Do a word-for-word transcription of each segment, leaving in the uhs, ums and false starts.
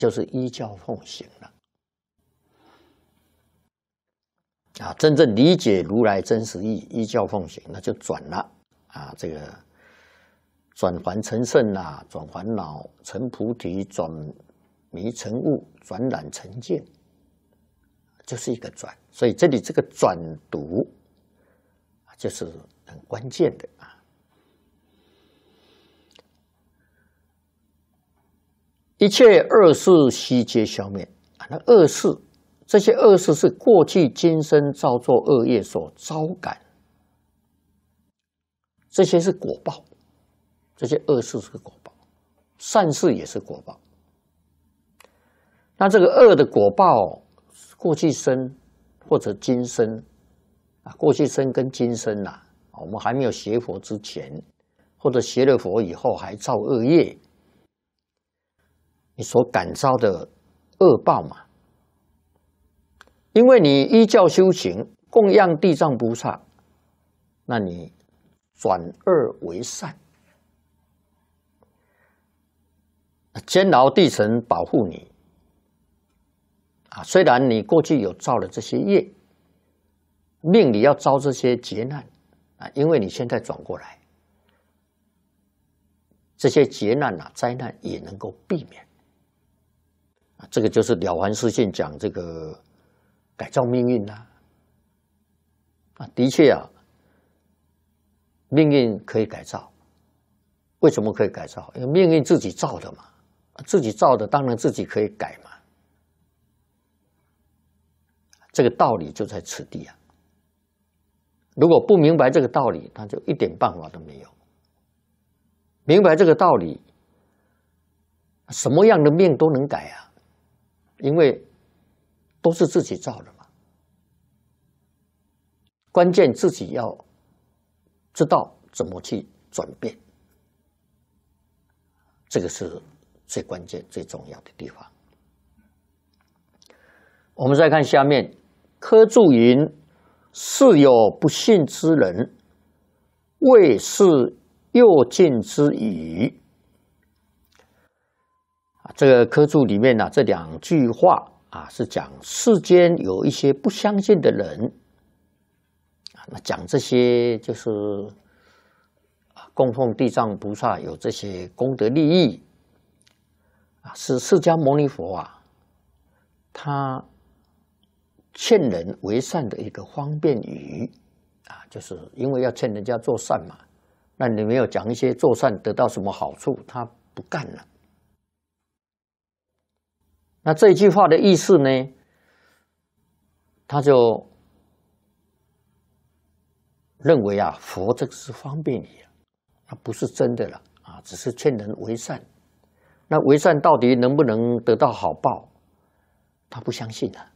就是依教奉行了。啊，真正理解如来真实义，依教奉行，那就转了啊，这个转凡成圣啊，转烦恼成菩提，转迷成悟，转染成见，就是一个转。所以这里这个转读就是很关键的啊。一切恶事悉皆消灭啊，那恶事。这些恶事是过去今生造作恶业所招感，这些是果报，这些恶事是果报，善事也是果报。那这个恶的果报，过去生或者今生啊，过去生跟今生呐，我们还没有学佛之前，或者学了佛以后还造恶业，你所感召的恶报嘛。因为你依教修行，供养地藏菩萨，那你转恶为善，监牢地神保护你啊。虽然你过去有造了这些业，命里要遭这些劫难啊，因为你现在转过来，这些劫难啊、灾难也能够避免啊。这个就是《了凡四训》讲这个。改造命运呐、啊，啊，的确啊，命运可以改造。为什么可以改造？因为命运自己造的嘛，自己造的当然自己可以改嘛。这个道理就在此地啊。如果不明白这个道理，他就一点办法都没有。明白这个道理，什么样的命都能改啊，因为都是自己造的嘛，关键自己要知道怎么去转变，这个是最关键、最重要的地方。我们再看下面，科注云：“是有不信之人，谓是诱禁之语。”啊，这个科注里面呢、啊，这两句话。啊，是讲世间有一些不相信的人，啊，那讲这些就是供奉地藏菩萨有这些功德利益，啊，是释迦牟尼佛啊，他劝人为善的一个方便语啊，就是因为要劝人家做善嘛，那你没有讲一些做善得到什么好处，他不干了。那这一句话的意思呢，他就认为啊，佛这个是方便语啊，它不是真的了啊，只是劝人为善。那为善到底能不能得到好报，他不相信啊，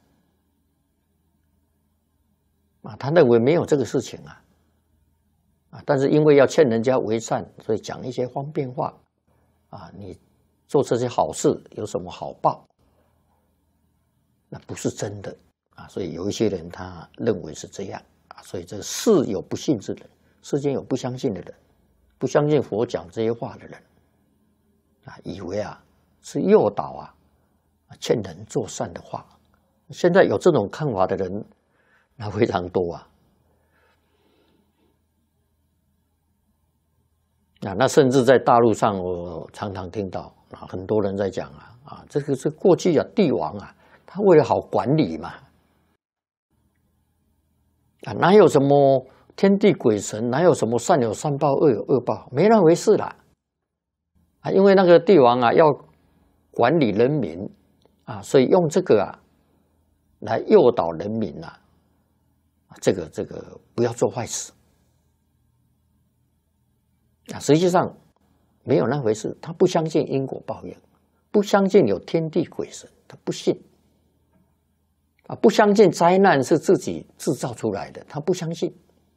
啊，他认为没有这个事情啊，啊，但是因为要劝人家为善，所以讲一些方便话啊，你做这些好事有什么好报？那不是真的啊，所以有一些人他认为是这样啊，所以这世有不信之人，世间有不相信的人，不相信佛讲这些话的人啊，以为啊是诱导啊，劝人做善的话。现在有这种看法的人，那非常多啊。啊，那甚至在大陆上，我常常听到啊，很多人在讲啊，啊，这个是过去啊，帝王啊。他为了好管理嘛，啊，哪有什么天地鬼神，哪有什么善有善报，恶有恶报，没那回事啦。啊，因为那个帝王啊要管理人民啊，所以用这个啊来诱导人民啊，这个这个不要做坏事啊。实际上没有那回事，他不相信因果报应，不相信有天地鬼神，他不信。啊，不相信灾难是自己制造出来的，他不相信。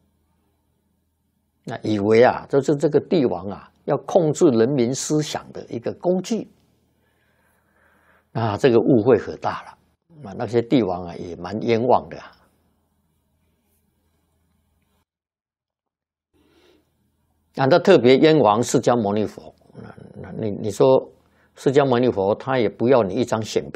那以为啊，就是这个帝王啊，要控制人民思想的一个工具。啊，这个误会可大了。啊，那些帝王啊，也蛮冤枉的啊。啊，那特别冤枉释迦牟尼佛。那那你你说释迦牟尼佛他也不要你一张显